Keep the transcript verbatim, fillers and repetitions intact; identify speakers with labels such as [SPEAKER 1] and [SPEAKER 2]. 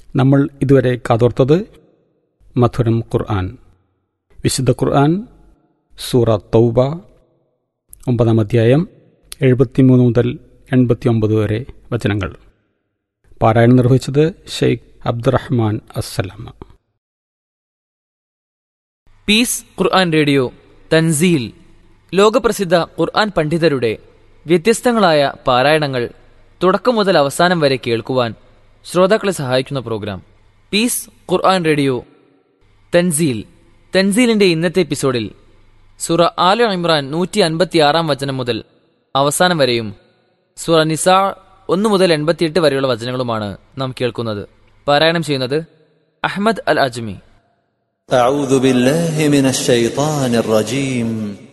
[SPEAKER 1] നമ്മൾ ഇതുവരെ കാതോർത്തത് മധുരം ഖുർആൻ. വിശുദ്ധ ഖുർആൻ സൂറ തൗബ ഒമ്പതാം അധ്യായം എഴുപത്തിമൂന്ന് മുതൽ എൺപത്തി ഒമ്പത് വരെ വചനങ്ങൾ. പാരായണം നിർവഹിച്ചത് ഷെയ്ഖ് അബ്ദുറഹ്മാൻ അസ്സലാമ.
[SPEAKER 2] പീസ് ഖുർആൻ റേഡിയോ തൻസീൽ ലോകപ്രസിദ്ധ ഖുർആൻ പണ്ഡിതരുടെ വ്യത്യസ്തങ്ങളായ പാരായണങ്ങൾ തുടക്കം മുതൽ അവസാനം വരെ കേൾക്കുവാൻ ശ്രോതാക്കളെ സഹായിക്കുന്ന പ്രോഗ്രാം പീസ് ഖുർആൻ റേഡിയോ തൻസീൽ. തൻസീലിന്റെ ഇന്നത്തെ എപ്പിസോഡിൽ സൂറ ആല ഇമ്രാൻ നൂറ്റി അൻപത്തി ആറാം വചനം മുതൽ അവസാനം വരെയും സൂറ നിസാ ഒന്ന് മുതൽ എൺപത്തിയെട്ട് വരെയുള്ള വചനങ്ങളുമാണ് നാം കേൾക്കുന്നത്. പാരായണം ചെയ്യുന്നത് അഹ്മദ് അൽ അജ്മി.
[SPEAKER 3] أعوذ بالله من الشيطان الرجيم